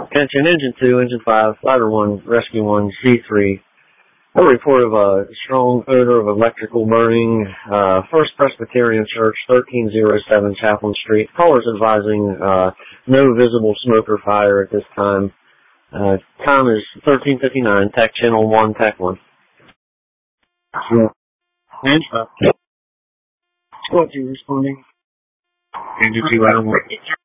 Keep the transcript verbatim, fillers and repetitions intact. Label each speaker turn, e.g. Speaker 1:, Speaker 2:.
Speaker 1: Attention, Engine two, Engine five, Ladder one, Rescue one, C three. A report of a strong odor of electrical burning. Uh, First Presbyterian Church, thirteen oh seven Chaplain Street. Callers advising uh, no visible smoke or fire at this time. Uh, time is thirteen fifty-nine. Tech Channel one, Tech one.
Speaker 2: Yeah. And uh,
Speaker 1: What you responding?
Speaker 2: Engine two, Ladder one.